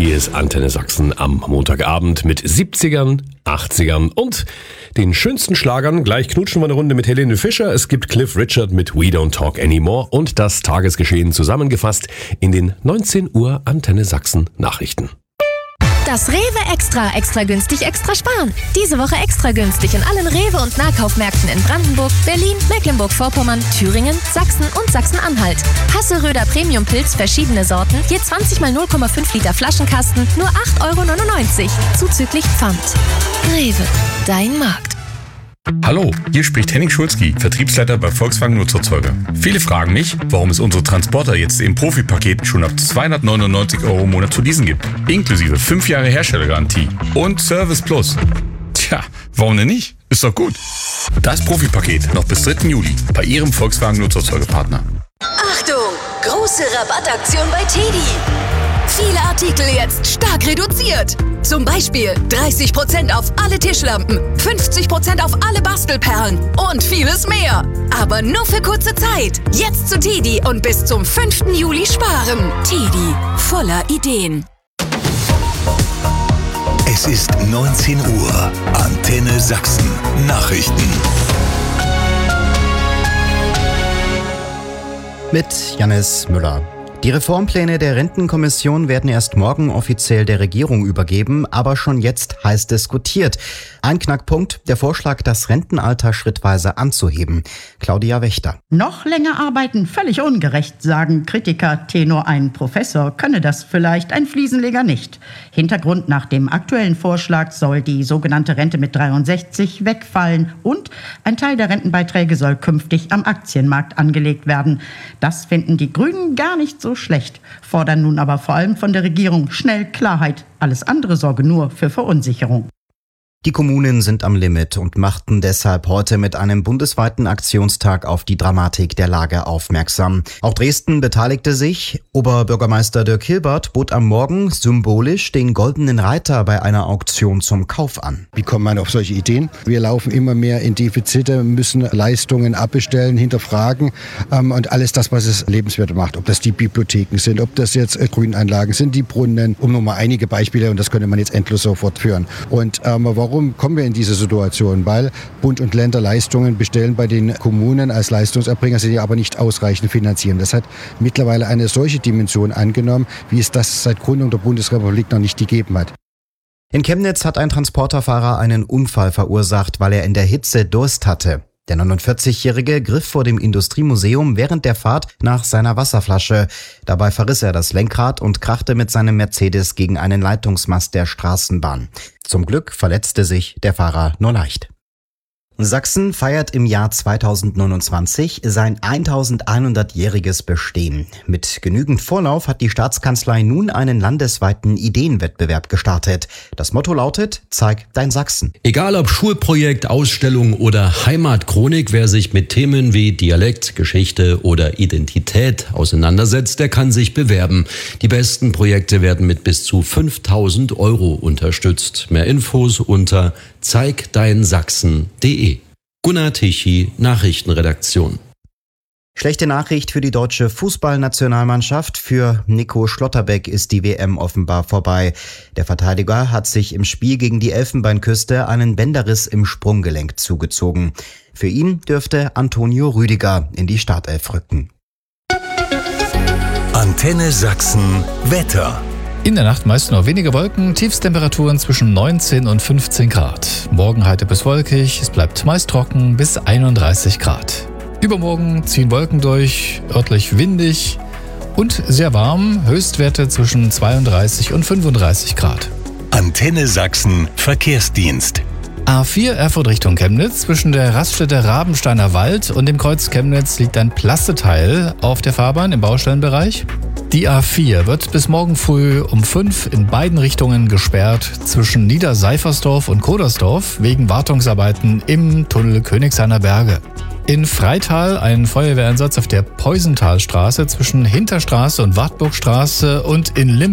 Hier ist Antenne Sachsen am Montagabend mit 70ern, 80ern und den schönsten Schlagern. Gleich knutschen wir eine Runde mit Helene Fischer. Es gibt Cliff Richard mit We Don't Talk Anymore und das Tagesgeschehen zusammengefasst in den 19 Uhr Antenne Sachsen Nachrichten. Das Rewe extra günstig, extra sparen. Diese Woche extra günstig in allen Rewe- und Nahkaufmärkten in Brandenburg, Berlin, Mecklenburg-Vorpommern, Thüringen, Sachsen und Sachsen-Anhalt. Hasseröder Premium-Pilz, verschiedene Sorten, je 20 mal 0,5 Liter Flaschenkasten, nur 8,99 €, zuzüglich Pfand. Rewe, dein Markt. Hallo, hier spricht Henning Schulzki, Vertriebsleiter bei Volkswagen Nutzerzeuger. Viele fragen mich, warum es unsere Transporter jetzt im Profi-Paket schon ab 299 € im Monat zu leasen gibt. Inklusive 5 Jahre Herstellergarantie und Service Plus. Tja, warum denn nicht? Ist doch gut. Das Profi-Paket noch bis 3. Juli bei Ihrem Volkswagen Nutzerzeugerpartner. Achtung, große Rabattaktion bei TEDi. Viele Artikel jetzt stark reduziert. Zum Beispiel 30% auf alle Tischlampen, 50% auf alle Bastelperlen und vieles mehr. Aber nur für kurze Zeit. Jetzt zu TEDi und bis zum 5. Juli sparen. TEDi, voller Ideen. Es ist 19 Uhr. Antenne Sachsen. Nachrichten. Mit Jannis Müller. Die Reformpläne der Rentenkommission werden erst morgen offiziell der Regierung übergeben, aber schon jetzt heiß diskutiert. Ein Knackpunkt, der Vorschlag, das Rentenalter schrittweise anzuheben. Claudia Wächter. Noch länger arbeiten, völlig ungerecht, sagen Kritiker. Tenor ein Professor könne das vielleicht, ein Fliesenleger nicht. Hintergrund: nach dem aktuellen Vorschlag soll die sogenannte Rente mit 63 wegfallen und ein Teil der Rentenbeiträge soll künftig am Aktienmarkt angelegt werden. Das finden die Grünen gar nicht so schlecht, fordern nun aber vor allem von der Regierung schnell Klarheit. Alles andere sorge nur für Verunsicherung. Die Kommunen sind am Limit und machten deshalb heute mit einem bundesweiten Aktionstag auf die Dramatik der Lage aufmerksam. Auch Dresden beteiligte sich. Oberbürgermeister Dirk Hilbert bot am Morgen symbolisch den Goldenen Reiter bei einer Auktion zum Kauf an. Wie kommt man auf solche Ideen? Wir laufen immer mehr in Defizite, müssen Leistungen abbestellen, hinterfragen und alles das, was es lebenswert macht. Ob das die Bibliotheken sind, ob das jetzt Grünanlagen sind, die Brunnen, um nur mal einige Beispiele, und das könnte man jetzt endlos so fortführen. Und warum kommen wir in diese Situation? Weil Bund und Länder Leistungen bestellen bei den Kommunen als Leistungserbringer, sie aber nicht ausreichend finanzieren. Das hat mittlerweile eine solche Dimension angenommen, wie es das seit Gründung der Bundesrepublik noch nicht gegeben hat. In Chemnitz hat ein Transporterfahrer einen Unfall verursacht, weil er in der Hitze Durst hatte. Der 49-Jährige griff vor dem Industriemuseum während der Fahrt nach seiner Wasserflasche. Dabei verriss er das Lenkrad und krachte mit seinem Mercedes gegen einen Leitungsmast der Straßenbahn. Zum Glück verletzte sich der Fahrer nur leicht. Sachsen feiert im Jahr 2029 sein 1100-jähriges Bestehen. Mit genügend Vorlauf hat die Staatskanzlei nun einen landesweiten Ideenwettbewerb gestartet. Das Motto lautet: Zeig dein Sachsen. Egal ob Schulprojekt, Ausstellung oder Heimatchronik, wer sich mit Themen wie Dialekt, Geschichte oder Identität auseinandersetzt, der kann sich bewerben. Die besten Projekte werden mit bis zu 5.000 € unterstützt. Mehr Infos unter zeigdeinsachsen.de. Gunnar Tichy, Nachrichtenredaktion. Schlechte Nachricht für die deutsche Fußballnationalmannschaft. Für Nico Schlotterbeck ist die WM offenbar vorbei. Der Verteidiger hat sich im Spiel gegen die Elfenbeinküste einen Bänderriss im Sprunggelenk zugezogen. Für ihn dürfte Antonio Rüdiger in die Startelf rücken. Antenne Sachsen Wetter. In der Nacht meist nur wenige Wolken, Tiefstemperaturen zwischen 19 und 15 Grad. Morgen heiter bis wolkig, es bleibt meist trocken bis 31 Grad. Übermorgen ziehen Wolken durch, örtlich windig und sehr warm, Höchstwerte zwischen 32 und 35 Grad. Antenne Sachsen Verkehrsdienst. A4 Erfurt Richtung Chemnitz. Zwischen der Raststätte Rabensteiner Wald und dem Kreuz Chemnitz liegt ein Plasteteil auf der Fahrbahn im Baustellenbereich. Die A4 wird bis morgen früh um 5 in beiden Richtungen gesperrt zwischen Niederseifersdorf und Kodersdorf wegen Wartungsarbeiten im Tunnel Königshainer Berge. In Freital ein Feuerwehreinsatz auf der Peusenthalstraße zwischen Hinterstraße und Wartburgstraße und in